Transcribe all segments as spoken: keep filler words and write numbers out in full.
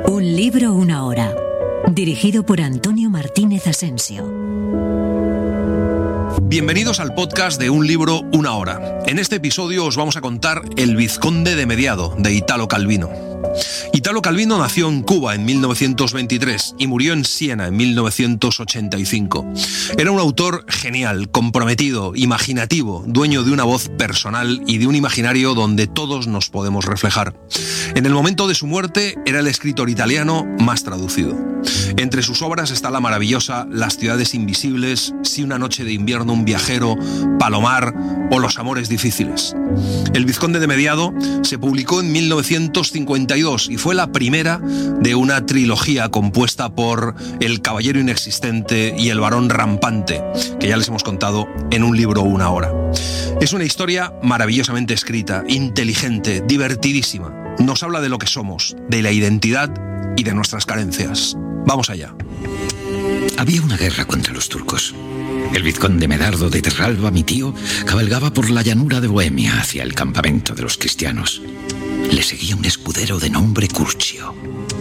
Un libro, una hora. Dirigido por Antonio Martínez Asensio. Bienvenidos al podcast de Un libro, una hora. En este episodio os vamos a contar El Vizconde de Mediado, de Italo Calvino. Italo Calvino nació en Cuba en mil novecientos veintitrés y murió en Siena en mil novecientos ochenta y cinco. Era un autor genial, comprometido, imaginativo, dueño de una voz personal y de un imaginario donde todos nos podemos reflejar. En el momento de su muerte era el escritor italiano más traducido. Entre sus obras está la maravillosa Las ciudades invisibles, Si una noche de invierno un viajero, Palomar o Los amores difíciles. El Vizconde de Mediado se publicó en mil novecientos cincuenta y dos y fue la primera de una trilogía compuesta por El caballero inexistente y El varón rampante, que ya les hemos contado en Un libro, una hora. Es una historia maravillosamente escrita, inteligente, divertidísima. Nos habla de lo que somos, de la identidad y de nuestras carencias. Vamos allá. Había una guerra contra los turcos. El vizconde Medardo de Terralba, mi tío, cabalgaba por la llanura de Bohemia hacia el campamento de los cristianos. Le seguía un escudero de nombre Curcio.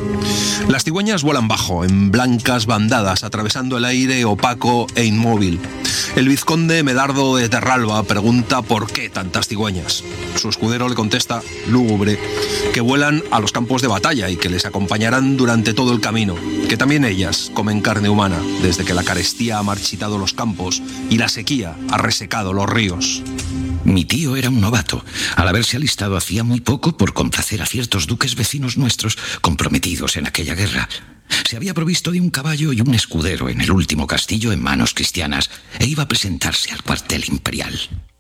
Las cigüeñas vuelan bajo, en blancas bandadas, atravesando el aire opaco e inmóvil. El vizconde Medardo de Terralba pregunta por qué tantas cigüeñas. Su escudero le contesta, lúgubre, que vuelan a los campos de batalla y que les acompañarán durante todo el camino, que también ellas comen carne humana, desde que la carestía ha marchitado los campos y la sequía ha resecado los ríos. Mi tío era un novato, al haberse alistado hacía muy poco por complacer a ciertos duques vecinos nuestros comprometidos en aquella guerra. Se había provisto de un caballo y un escudero en el último castillo en manos cristianas e iba a presentarse al cuartel imperial.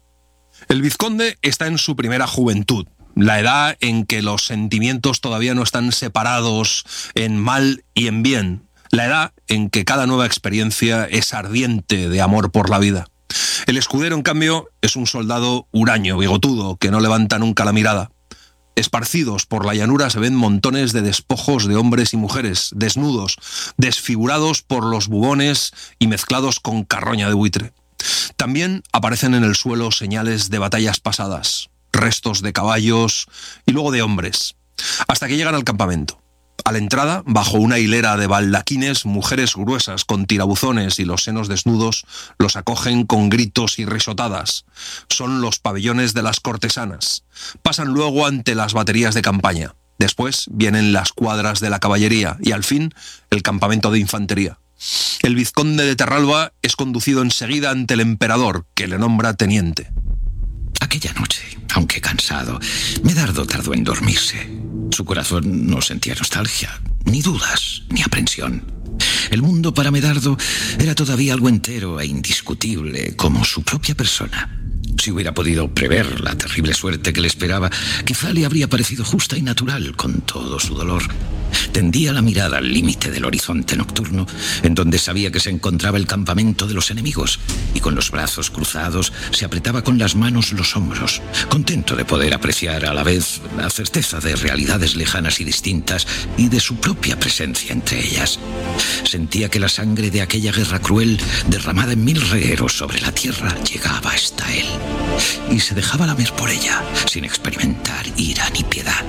El vizconde está en su primera juventud, la edad en que los sentimientos todavía no están separados en mal y en bien, la edad en que cada nueva experiencia es ardiente de amor por la vida. El escudero, en cambio, es un soldado huraño, bigotudo, que no levanta nunca la mirada. Esparcidos por la llanura se ven montones de despojos de hombres y mujeres, desnudos, desfigurados por los bubones y mezclados con carroña de buitre. También aparecen en el suelo señales de batallas pasadas, restos de caballos y luego de hombres, hasta que llegan al campamento. A la entrada, bajo una hilera de baldaquines, mujeres gruesas con tirabuzones y los senos desnudos los acogen con gritos y risotadas. Son los pabellones de las cortesanas. Pasan luego ante las baterías de campaña. Después vienen las cuadras de la caballería y, al fin, el campamento de infantería. El vizconde de Terralba es conducido enseguida ante el emperador, que le nombra teniente. Aquella noche, aunque cansado, Medardo tardó en dormirse. Su corazón no sentía nostalgia, ni dudas, ni aprensión. El mundo para Medardo era todavía algo entero e indiscutible, como su propia persona. Si hubiera podido prever la terrible suerte que le esperaba, quizá le habría parecido justa y natural con todo su dolor. Tendía la mirada al límite del horizonte nocturno, en donde sabía que se encontraba el campamento de los enemigos, y con los brazos cruzados se apretaba con las manos los hombros, contento de poder apreciar a la vez la certeza de realidades lejanas y distintas y de su propia presencia entre ellas. Sentía que la sangre de aquella guerra cruel, derramada en mil regueros sobre la tierra, llegaba hasta él, y se dejaba lamer por ella, sin experimentar ira ni piedad.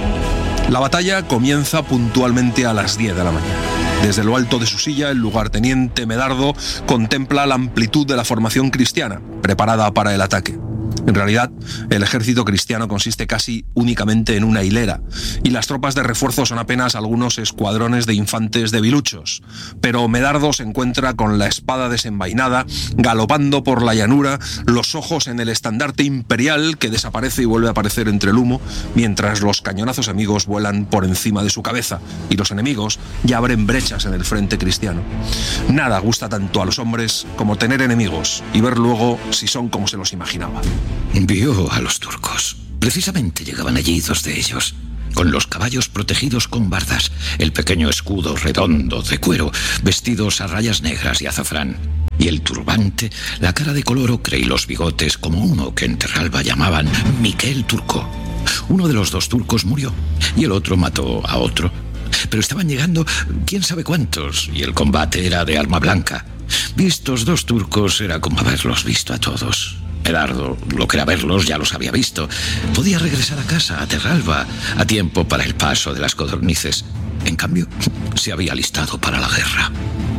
La batalla comienza puntualmente a las diez de la mañana. Desde lo alto de su silla, el lugarteniente Medardo contempla la amplitud de la formación cristiana, preparada para el ataque. En realidad, el ejército cristiano consiste casi únicamente en una hilera, y las tropas de refuerzo son apenas algunos escuadrones de infantes debiluchos. Pero Medardo se encuentra con la espada desenvainada, galopando por la llanura, los ojos en el estandarte imperial que desaparece y vuelve a aparecer entre el humo, mientras los cañonazos amigos vuelan por encima de su cabeza, y los enemigos ya abren brechas en el frente cristiano. Nada gusta tanto a los hombres como tener enemigos y ver luego si son como se los imaginaba. Vio a los turcos. Precisamente llegaban allí dos de ellos, con los caballos protegidos con bardas, el pequeño escudo redondo de cuero, vestidos a rayas negras y azafrán, y el turbante, la cara de color ocre y los bigotes como uno que en Terralba llamaban Miquel Turco. Uno de los dos turcos murió y el otro mató a otro. Pero estaban llegando quién sabe cuántos y el combate era de arma blanca. Vistos dos turcos era como haberlos visto a todos. Medardo, lo que era verlos, ya los había visto. Podía regresar a casa, a Terralba, a tiempo para el paso de las codornices. En cambio, se había alistado para la guerra.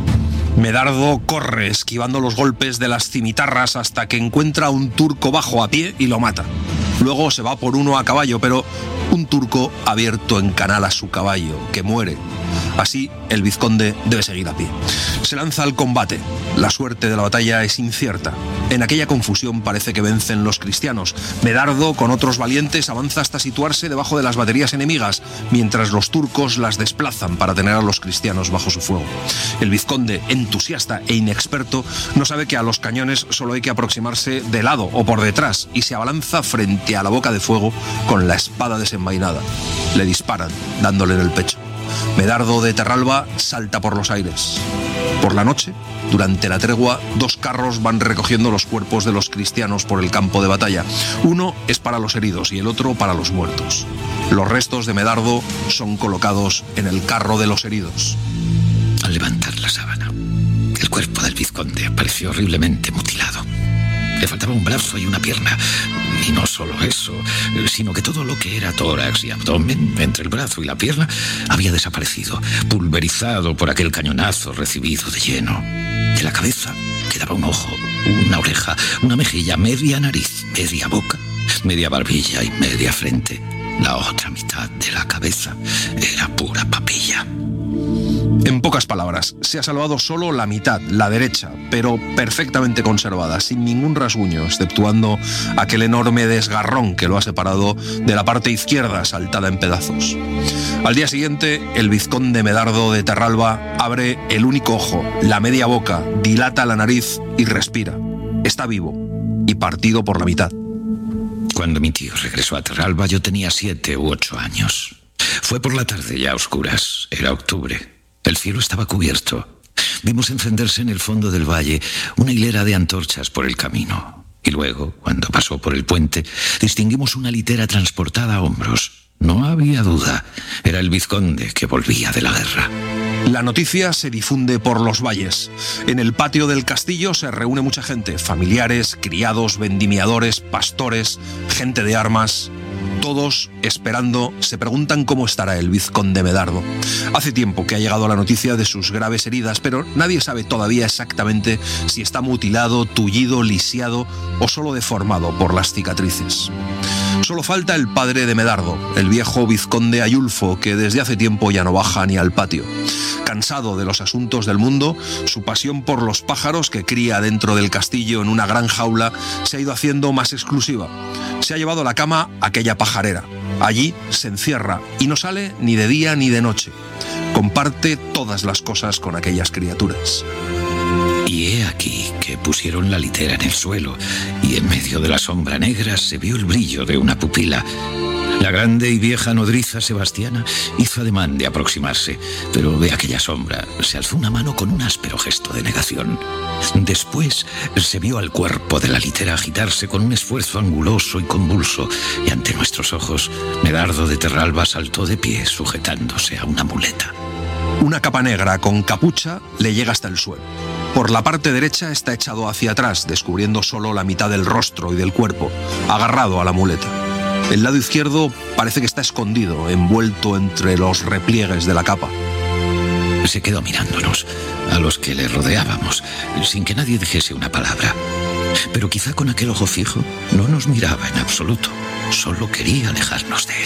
Medardo corre esquivando los golpes de las cimitarras hasta que encuentra a un turco bajo a pie y lo mata. Luego se va por uno a caballo, pero un turco ha abierto en canal a su caballo, que muere. Así, el vizconde debe seguir a pie. Se lanza al combate. La suerte de la batalla es incierta. En aquella confusión parece que vencen los cristianos. Medardo, con otros valientes, avanza hasta situarse debajo de las baterías enemigas, mientras los turcos las desplazan para tener a los cristianos bajo su fuego. El vizconde, entusiasta e inexperto, no sabe que a los cañones solo hay que aproximarse de lado o por detrás, y se abalanza frente a la boca de fuego con la espada desenvainada. Le disparan, dándole en el pecho. Medardo de Terralba salta por los aires. Por la noche, durante la tregua, dos carros van recogiendo los cuerpos de los cristianos por el campo de batalla. Uno es para los heridos y el otro para los muertos. Los restos de Medardo son colocados en el carro de los heridos. Al levantar la sábana, el cuerpo del vizconde apareció horriblemente mutilado. Le faltaba un brazo y una pierna. Y no solo eso, sino que todo lo que era tórax y abdomen, entre el brazo y la pierna, había desaparecido, pulverizado por aquel cañonazo recibido de lleno. De la cabeza quedaba un ojo, una oreja, una mejilla, media nariz, media boca, media barbilla y media frente. La otra mitad de la cabeza era pura papilla. En pocas palabras, se ha salvado solo la mitad, la derecha, pero perfectamente conservada, sin ningún rasguño, exceptuando aquel enorme desgarrón que lo ha separado de la parte izquierda, saltada en pedazos. Al día siguiente, el vizconde Medardo de Terralba abre el único ojo, la media boca, dilata la nariz y respira. Está vivo y partido por la mitad. Cuando mi tío regresó a Terralba, yo tenía siete u ocho años. Fue por la tarde, ya a oscuras. Era octubre. El cielo estaba cubierto. Vimos encenderse en el fondo del valle una hilera de antorchas por el camino. Y luego, cuando pasó por el puente, distinguimos una litera transportada a hombros. No había duda. Era el vizconde que volvía de la guerra. La noticia se difunde por los valles. En el patio del castillo se reúne mucha gente. Familiares, criados, vendimiadores, pastores, gente de armas. Todos, esperando, se preguntan cómo estará el vizconde Medardo. Hace tiempo que ha llegado la noticia de sus graves heridas, pero nadie sabe todavía exactamente si está mutilado, tullido, lisiado o solo deformado por las cicatrices. Solo falta el padre de Medardo, el viejo vizconde Ayulfo, que desde hace tiempo ya no baja ni al patio. Cansado de los asuntos del mundo, su pasión por los pájaros que cría dentro del castillo en una gran jaula se ha ido haciendo más exclusiva. Se ha llevado a la cama aquella pajarera. Allí se encierra y no sale ni de día ni de noche. Comparte todas las cosas con aquellas criaturas. Y he aquí que pusieron la litera en el suelo y en medio de la sombra negra se vio el brillo de una pupila. La grande y vieja nodriza Sebastiana hizo ademán de aproximarse, pero de aquella sombra se alzó una mano con un áspero gesto de negación. Después se vio al cuerpo de la litera agitarse con un esfuerzo anguloso y convulso, y ante nuestros ojos, Medardo de Terralba saltó de pie sujetándose a una muleta. Una capa negra con capucha le llega hasta el suelo. Por la parte derecha está echado hacia atrás, descubriendo solo la mitad del rostro y del cuerpo, agarrado a la muleta. El lado izquierdo parece que está escondido, envuelto entre los repliegues de la capa. Se quedó mirándonos, a los que le rodeábamos, sin que nadie dijese una palabra. Pero quizá con aquel ojo fijo no nos miraba en absoluto, solo quería alejarnos de él.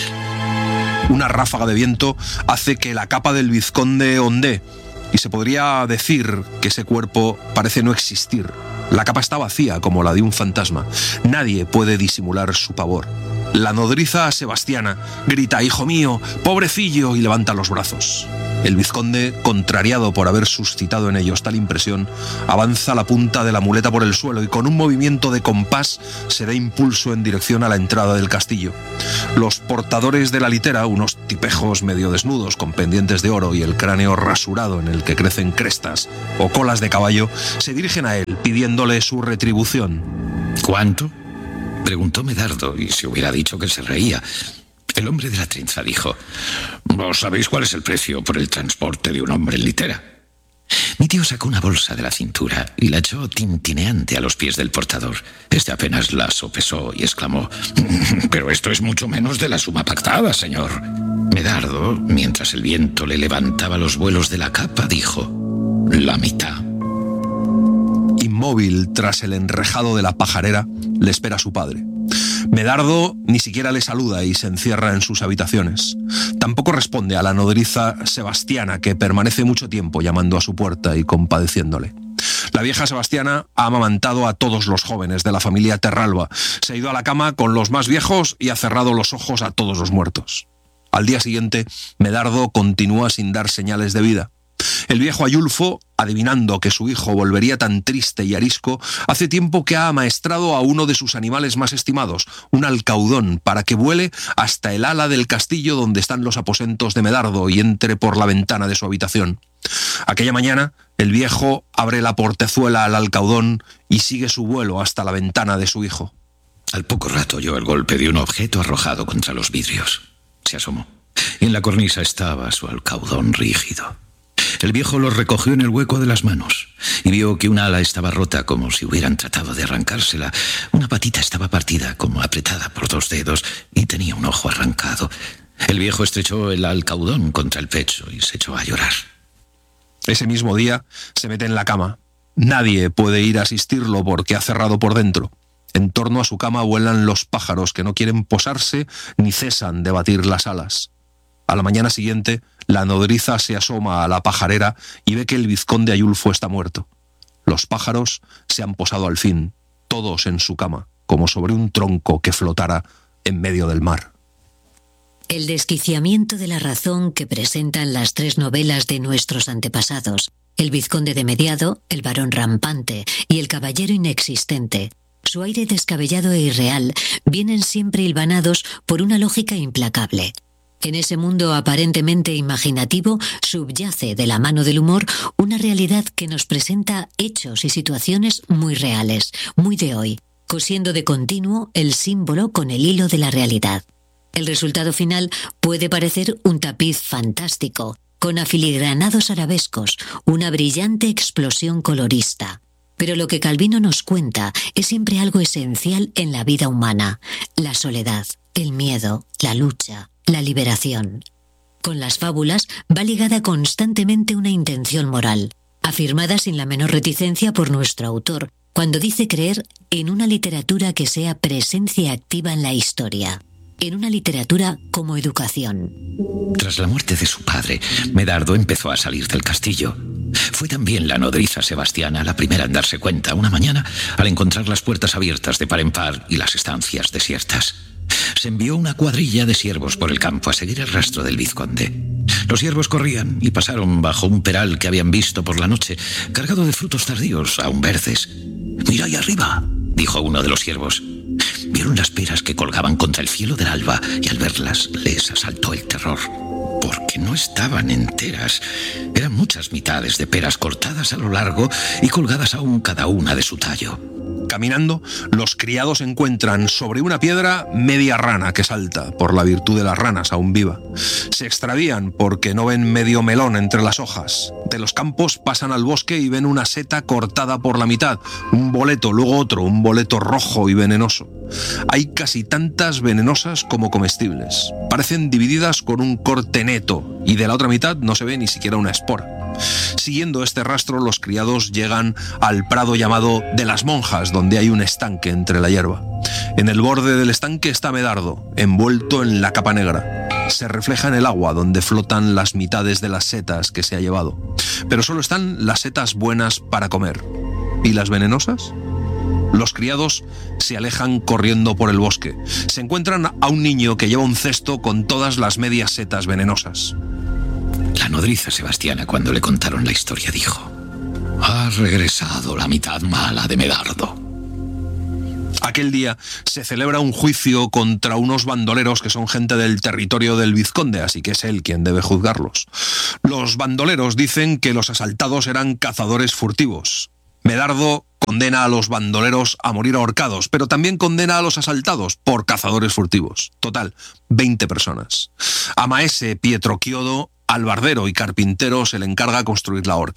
Una ráfaga de viento hace que la capa del vizconde ondee, y se podría decir que ese cuerpo parece no existir. La capa está vacía, como la de un fantasma. Nadie puede disimular su pavor. La nodriza Sebastiana grita: «¡Hijo mío! ¡Pobrecillo!» y levanta los brazos. El vizconde, contrariado por haber suscitado en ellos tal impresión, avanza la punta de la muleta por el suelo y con un movimiento de compás se da impulso en dirección a la entrada del castillo. Los portadores de la litera, unos tipejos medio desnudos con pendientes de oro y el cráneo rasurado en el que crecen crestas o colas de caballo, se dirigen a él pidiéndole su retribución. ¿Cuánto?, preguntó Medardo, y se hubiera dicho que se reía. El hombre de la trenza dijo: «¿Vos sabéis cuál es el precio por el transporte de un hombre en litera?» Mi tío sacó una bolsa de la cintura y la echó tintineante a los pies del portador. Este apenas la sopesó y exclamó: «Pero esto es mucho menos de la suma pactada, señor». Medardo, mientras el viento le levantaba los vuelos de la capa, dijo: la mitad. Inmóvil tras el enrejado de la pajarera, le espera su padre. Medardo ni siquiera le saluda y se encierra en sus habitaciones. Tampoco responde a la nodriza Sebastiana, que permanece mucho tiempo llamando a su puerta y compadeciéndole. La vieja Sebastiana ha amamantado a todos los jóvenes de la familia Terralba, se ha ido a la cama con los más viejos y ha cerrado los ojos a todos los muertos. Al día siguiente, Medardo continúa sin dar señales de vida. El viejo Ayulfo, adivinando que su hijo volvería tan triste y arisco, hace tiempo que ha amaestrado a uno de sus animales más estimados, un alcaudón, para que vuele hasta el ala del castillo donde están los aposentos de Medardo y entre por la ventana de su habitación. Aquella mañana, el viejo abre la portezuela al alcaudón y sigue su vuelo hasta la ventana de su hijo. Al poco rato oyó el golpe de un objeto arrojado contra los vidrios. Se asomó, y en la cornisa estaba su alcaudón rígido. El viejo lo recogió en el hueco de las manos y vio que una ala estaba rota como si hubieran tratado de arrancársela. Una patita estaba partida como apretada por dos dedos y tenía un ojo arrancado. El viejo estrechó el alcaudón contra el pecho y se echó a llorar. Ese mismo día se mete en la cama. Nadie puede ir a asistirlo porque ha cerrado por dentro. En torno a su cama vuelan los pájaros que no quieren posarse ni cesan de batir las alas. A la mañana siguiente, la nodriza se asoma a la pajarera y ve que el vizconde Ayulfo está muerto. Los pájaros se han posado al fin, todos en su cama, como sobre un tronco que flotara en medio del mar. El desquiciamiento de la razón que presentan las tres novelas de nuestros antepasados, El vizconde de Mediado, El varón rampante y El caballero inexistente, su aire descabellado e irreal, vienen siempre hilvanados por una lógica implacable. En ese mundo aparentemente imaginativo subyace, de la mano del humor, una realidad que nos presenta hechos y situaciones muy reales, muy de hoy, cosiendo de continuo el símbolo con el hilo de la realidad. El resultado final puede parecer un tapiz fantástico, con afiligranados arabescos, una brillante explosión colorista. Pero lo que Calvino nos cuenta es siempre algo esencial en la vida humana: la soledad, el miedo, la lucha, la liberación. Con las fábulas va ligada constantemente una intención moral, afirmada sin la menor reticencia por nuestro autor, cuando dice creer en una literatura que sea presencia activa en la historia, en una literatura como educación. Tras la muerte de su padre, Medardo empezó a salir del castillo. Fue también la nodriza Sebastiana la primera en darse cuenta una mañana al encontrar las puertas abiertas de par en par y las estancias desiertas. Se envió una cuadrilla de siervos por el campo a seguir el rastro del vizconde. Los siervos corrían y pasaron bajo un peral que habían visto por la noche, cargado de frutos tardíos, aún verdes. «Mira ahí arriba», dijo uno de los siervos. Vieron las peras que colgaban contra el cielo del alba y al verlas les asaltó el terror, porque no estaban enteras. Eran muchas mitades de peras cortadas a lo largo y colgadas aún cada una de su tallo. Caminando, los criados encuentran sobre una piedra media rana que salta, por la virtud de las ranas aún viva. Se extravían porque no ven medio melón entre las hojas. De los campos pasan al bosque y ven una seta cortada por la mitad, un boleto, luego otro, un boleto rojo y venenoso. Hay casi tantas venenosas como comestibles. Parecen divididas con un corte neto y de la otra mitad no se ve ni siquiera una espora. Siguiendo este rastro, los criados llegan al prado llamado de las monjas, donde hay un estanque entre la hierba. En el borde del estanque está Medardo, envuelto en la capa negra. Se refleja en el agua, donde flotan las mitades de las setas que se ha llevado. Pero solo están las setas buenas para comer. ¿Y las venenosas? Los criados se alejan corriendo por el bosque. Se encuentran a un niño que lleva un cesto con todas las medias setas venenosas. La nodriza Sebastiana, cuando le contaron la historia, dijo: «Ha regresado la mitad mala de Medardo». Aquel día se celebra un juicio contra unos bandoleros que son gente del territorio del vizconde, así que es él quien debe juzgarlos. Los bandoleros dicen que los asaltados eran cazadores furtivos. Medardo condena a los bandoleros a morir ahorcados, pero también condena a los asaltados por cazadores furtivos. Total, veinte personas. A maese Pietro Chiodo, albardero y carpintero, se le encarga construir la horca.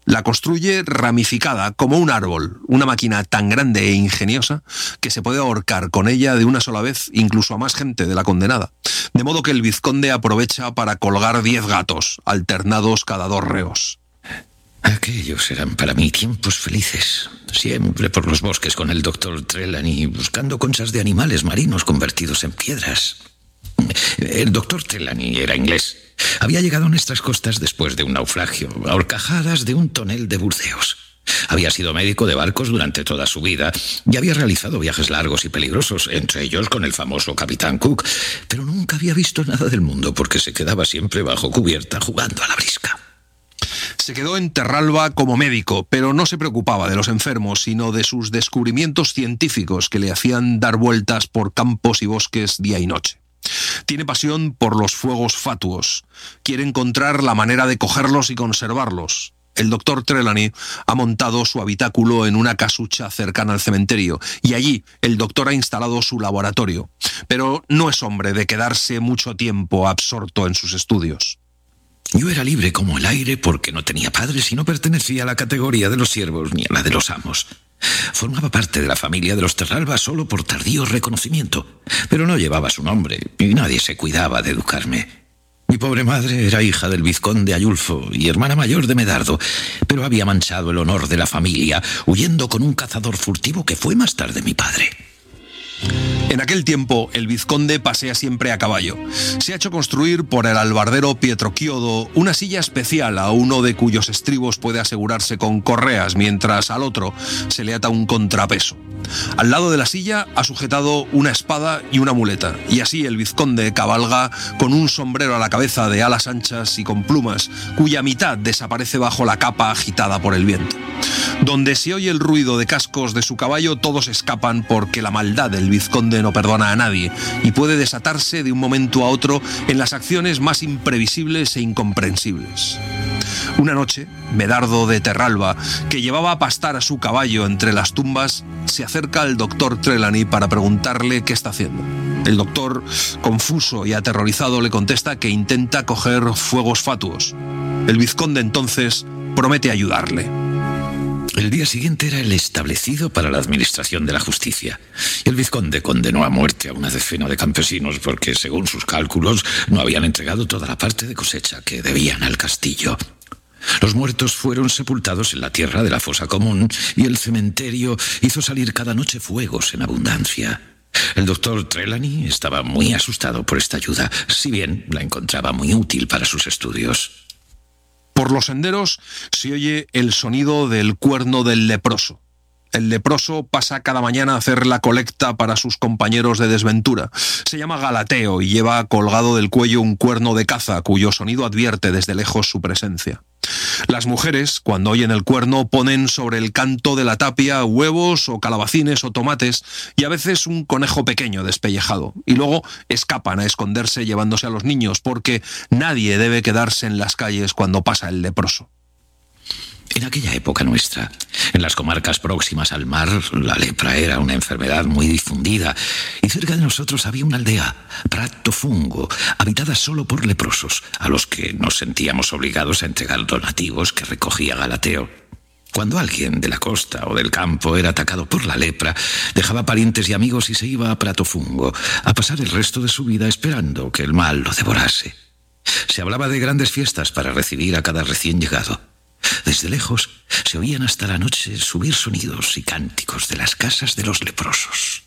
La construye ramificada como un árbol, una máquina tan grande e ingeniosa que se puede ahorcar con ella de una sola vez incluso a más gente de la condenada. De modo que el vizconde aprovecha para colgar diez gatos, alternados cada dos reos. Aquellos eran para mí tiempos felices. Siempre por los bosques con el doctor Trelawney, buscando conchas de animales marinos convertidos en piedras. El doctor Trelawney era inglés. Había llegado a nuestras costas después de un naufragio, a horcajadas de un tonel de Burdeos. Había sido médico de barcos durante toda su vida y había realizado viajes largos y peligrosos, entre ellos con el famoso Capitán Cook, pero nunca había visto nada del mundo porque se quedaba siempre bajo cubierta jugando a la brisca. Se quedó en Terralba como médico, pero no se preocupaba de los enfermos, sino de sus descubrimientos científicos que le hacían dar vueltas por campos y bosques día y noche. Tiene pasión por los fuegos fatuos. Quiere encontrar la manera de cogerlos y conservarlos. El doctor Trelawney ha montado su habitáculo en una casucha cercana al cementerio y allí el doctor ha instalado su laboratorio. Pero no es hombre de quedarse mucho tiempo absorto en sus estudios. Yo era libre como el aire porque no tenía padres y no pertenecía a la categoría de los siervos ni a la de los amos. Formaba parte de la familia de los Terralba solo por tardío reconocimiento, pero no llevaba su nombre y nadie se cuidaba de educarme. Mi pobre madre era hija del vizconde Ayulfo y hermana mayor de Medardo, pero había manchado el honor de la familia huyendo con un cazador furtivo que fue más tarde mi padre. En aquel tiempo, el vizconde pasea siempre a caballo. Se ha hecho construir por el albardero Pietro Chiodo una silla especial a uno de cuyos estribos puede asegurarse con correas, mientras al otro se le ata un contrapeso. Al lado de la silla ha sujetado una espada y una muleta, y así el vizconde cabalga con un sombrero a la cabeza de alas anchas y con plumas, cuya mitad desaparece bajo la capa agitada por el viento. Donde se oye el ruido de cascos de su caballo, todos escapan porque la maldad del vizconde no perdona a nadie y puede desatarse de un momento a otro en las acciones más imprevisibles e incomprensibles. Una noche, Medardo de Terralba, que llevaba a pastar a su caballo entre las tumbas, se acerca al doctor Trelawney para preguntarle qué está haciendo. El doctor, confuso y aterrorizado, le contesta que intenta coger fuegos fatuos. El vizconde entonces promete ayudarle. El día siguiente era el establecido para la administración de la justicia. El vizconde condenó a muerte a una decena de campesinos porque, según sus cálculos, no habían entregado toda la parte de cosecha que debían al castillo. Los muertos fueron sepultados en la tierra de la fosa común y el cementerio hizo salir cada noche fuegos en abundancia. El doctor Trelawney estaba muy asustado por esta ayuda, si bien la encontraba muy útil para sus estudios. Por los senderos se oye el sonido del cuerno del leproso. El leproso pasa cada mañana a hacer la colecta para sus compañeros de desventura. Se llama Galateo y lleva colgado del cuello un cuerno de caza cuyo sonido advierte desde lejos su presencia. Las mujeres, cuando oyen el cuerno, ponen sobre el canto de la tapia huevos o calabacines o tomates y a veces un conejo pequeño despellejado. Y luego escapan a esconderse llevándose a los niños porque nadie debe quedarse en las calles cuando pasa el leproso. En aquella época nuestra, en las comarcas próximas al mar, la lepra era una enfermedad muy difundida y cerca de nosotros había una aldea, Pratofungo, habitada solo por leprosos, a los que nos sentíamos obligados a entregar donativos que recogía Galateo. Cuando alguien de la costa o del campo era atacado por la lepra, dejaba parientes y amigos y se iba a Pratofungo, a pasar el resto de su vida esperando que el mal lo devorase. Se hablaba de grandes fiestas para recibir a cada recién llegado. Desde lejos se oían hasta la noche subir sonidos y cánticos de las casas de los leprosos.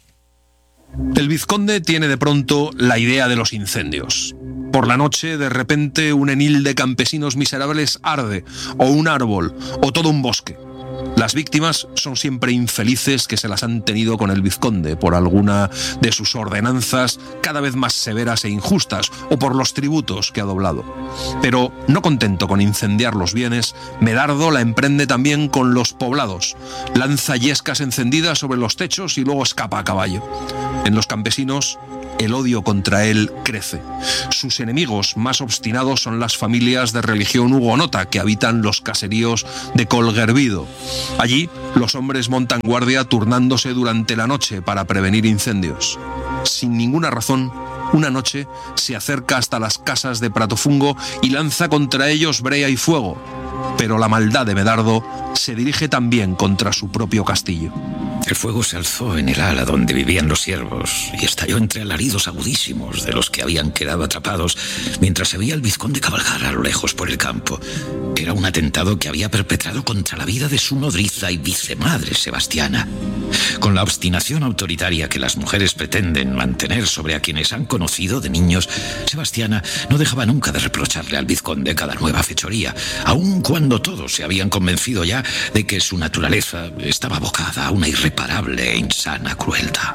El vizconde tiene de pronto la idea de los incendios. Por la noche, de repente, un enil de campesinos miserables arde, o un árbol, o todo un bosque. Las víctimas son siempre infelices que se las han tenido con el vizconde por alguna de sus ordenanzas cada vez más severas e injustas o por los tributos que ha doblado. Pero no contento con incendiar los bienes, Medardo la emprende también con los poblados. Lanza yescas encendidas sobre los techos y luego escapa a caballo. En los campesinos, el odio contra él crece. Sus enemigos más obstinados son las familias de religión hugonota que habitan los caseríos de Colgervido. Allí, los hombres montan guardia turnándose durante la noche para prevenir incendios. Sin ninguna razón, una noche se acerca hasta las casas de Pratofungo y lanza contra ellos brea y fuego. Pero la maldad de Medardo se dirige también contra su propio castillo. El fuego se alzó en el ala donde vivían los siervos y estalló entre alaridos agudísimos de los que habían quedado atrapados mientras se veía el vizconde cabalgar a lo lejos por el campo. Era un atentado que había perpetrado contra la vida de su nodriza y vicemadre Sebastiana. Con la obstinación autoritaria que las mujeres pretenden mantener sobre a quienes han conocido de niños, Sebastiana no dejaba nunca de reprocharle al vizconde cada nueva fechoría, aun cuando todos se habían convencido ya de que su naturaleza estaba abocada a una irreparable e insana crueldad.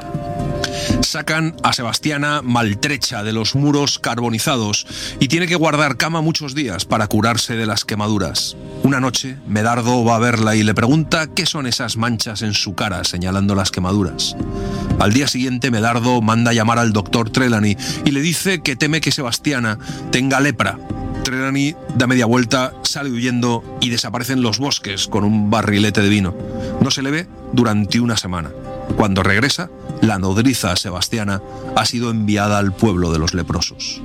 Sacan a Sebastiana maltrecha de los muros carbonizados y tiene que guardar cama muchos días para curarse de las quemaduras. Una noche, Medardo va a verla y le pregunta qué son esas manchas en su cara, señalando las quemaduras. Al día siguiente, Medardo manda llamar al doctor Trelawney y le dice que teme que Sebastiana tenga lepra. Trelawney da media vuelta, sale huyendo y desaparece en los bosques con un barrilete de vino. No se le ve durante una semana. Cuando regresa, la nodriza Sebastiana ha sido enviada al pueblo de los leprosos.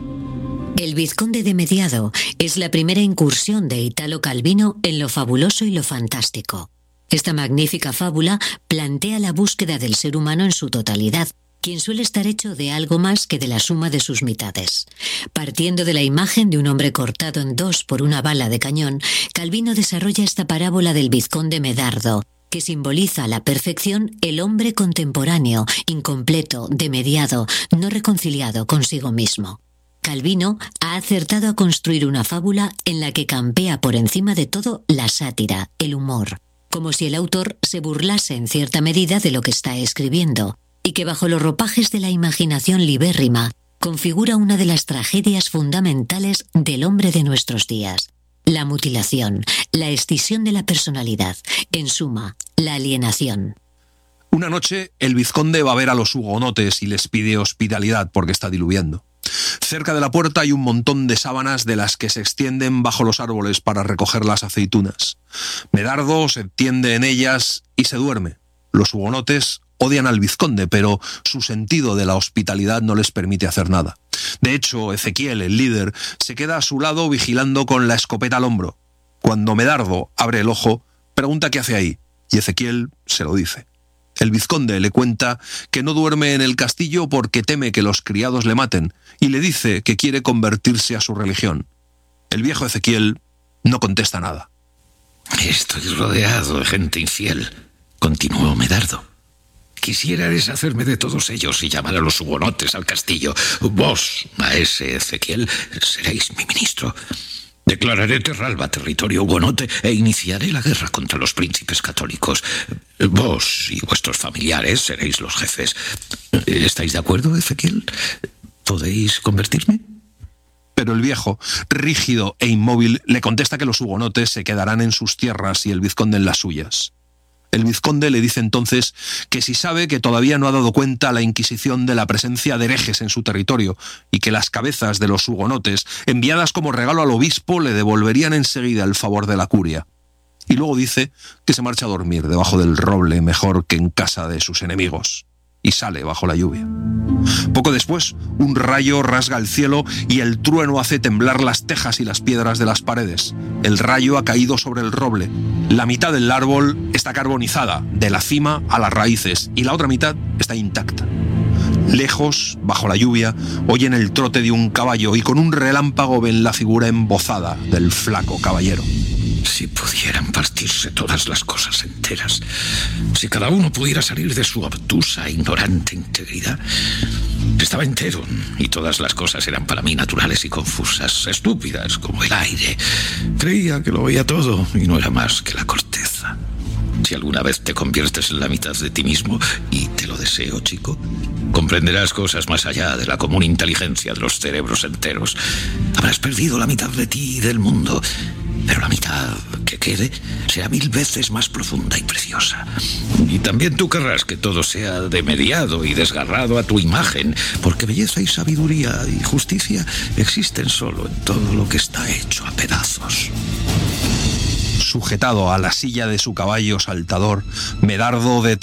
El vizconde de Mediado es la primera incursión de Italo Calvino en lo fabuloso y lo fantástico. Esta magnífica fábula plantea la búsqueda del ser humano en su totalidad, quien suele estar hecho de algo más que de la suma de sus mitades. Partiendo de la imagen de un hombre cortado en dos por una bala de cañón, Calvino desarrolla esta parábola del vizconde Medardo, que simboliza a la perfección el hombre contemporáneo, incompleto, demediado, no reconciliado consigo mismo. Calvino ha acertado a construir una fábula en la que campea por encima de todo la sátira, el humor, como si el autor se burlase en cierta medida de lo que está escribiendo, y que bajo los ropajes de la imaginación libérrima configura una de las tragedias fundamentales del hombre de nuestros días: la mutilación, la escisión de la personalidad, en suma, la alienación. Una noche, el vizconde va a ver a los hugonotes y les pide hospitalidad porque está diluviando. Cerca de la puerta hay un montón de sábanas de las que se extienden bajo los árboles para recoger las aceitunas. Medardo se tiende en ellas y se duerme. Los hugonotes odian al vizconde, pero su sentido de la hospitalidad no les permite hacer nada. De hecho, Ezequiel, el líder, se queda a su lado vigilando con la escopeta al hombro. Cuando Medardo abre el ojo, pregunta qué hace ahí, y Ezequiel se lo dice. El vizconde le cuenta que no duerme en el castillo porque teme que los criados le maten, y le dice que quiere convertirse a su religión. El viejo Ezequiel no contesta nada. Estoy rodeado de gente infiel, continuó Medardo. Quisiera deshacerme de todos ellos y llamar a los hugonotes al castillo. Vos, maese Ezequiel, seréis mi ministro. Declararé Terralba territorio hugonote e iniciaré la guerra contra los príncipes católicos. Vos y vuestros familiares seréis los jefes. ¿Estáis de acuerdo, Ezequiel? ¿Podéis convertirme? Pero el viejo, rígido e inmóvil, le contesta que los hugonotes se quedarán en sus tierras y el vizconde en las suyas. El vizconde le dice entonces que si sabe que todavía no ha dado cuenta a la Inquisición de la presencia de herejes en su territorio y que las cabezas de los hugonotes, enviadas como regalo al obispo, le devolverían enseguida el favor de la curia. Y luego dice que se marcha a dormir debajo del roble mejor que en casa de sus enemigos. Y sale bajo la lluvia. Poco después, un rayo rasga el cielo y el trueno hace temblar las tejas y las piedras de las paredes. El rayo ha caído sobre el roble. La mitad del árbol está carbonizada, de la cima a las raíces, y la otra mitad está intacta. Lejos, bajo la lluvia, oyen el trote de un caballo y con un relámpago ven la figura embozada del flaco caballero. Si pudieran partirse todas las cosas enteras, si cada uno pudiera salir de su obtusa e ignorante integridad. Estaba entero y todas las cosas eran para mí naturales y confusas, estúpidas como el aire. Creía que lo veía todo y no era más que la corteza. Si alguna vez te conviertes en la mitad de ti mismo, y te lo deseo, chico, comprenderás cosas más allá de la común inteligencia de los cerebros enteros. Habrás perdido la mitad de ti y del mundo, pero la mitad que quede será mil veces más profunda y preciosa. Y también tú querrás que todo sea demediado y desgarrado a tu imagen, porque belleza y sabiduría y justicia existen solo en todo lo que está hecho a pedazos. Sujetado a la silla de su caballo saltador, Medardo de